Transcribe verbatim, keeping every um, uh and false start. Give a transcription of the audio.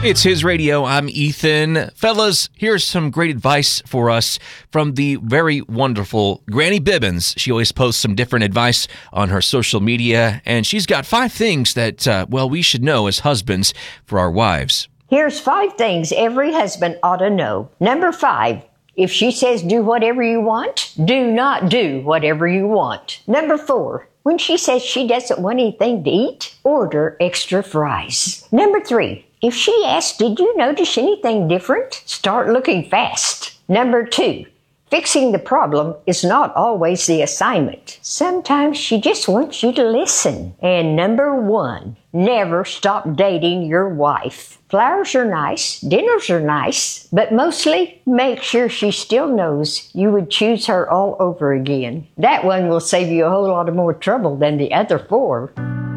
It's His Radio. I'm Ethan. Fellas, here's some great advice for us from the very wonderful Granny Bibbins. She always posts some different advice on her social media, and she's got five things that, uh, well, we should know as husbands for our wives. Here's five things every husband ought to know. Number five, if she says do whatever you want, do not do whatever you want. Number four, when she says she doesn't want anything to eat, order extra fries. Number three, if she asks, did you notice anything different? Start looking fast. Number two, fixing the problem is not always the assignment. Sometimes she just wants you to listen. And number one, never stop dating your wife. Flowers are nice, dinners are nice, but mostly make sure she still knows you would choose her all over again. That one will save you a whole lot of more trouble than the other four.